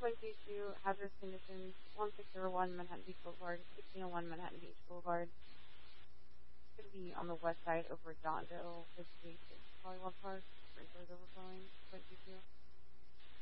2022, hazardous conditions, 1601 Manhattan Beach Boulevard, 1601 Manhattan Beach Boulevard. It's going to be on the west side over Donville, which is volleyball park, sprinklers overflowing, 22.